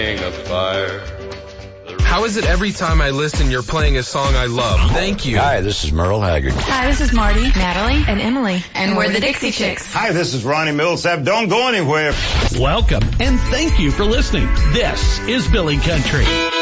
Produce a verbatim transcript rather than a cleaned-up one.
A fire. How is it every time I listen you're playing a song I love? Thank you. Hi, this is Merle Haggard. Hi, this is Marty, Natalie, and Emily. And we're the Dixie Chicks. Hi, this is Ronnie Millsap. Don't go anywhere. Welcome, and thank you for listening. This is Billy Country.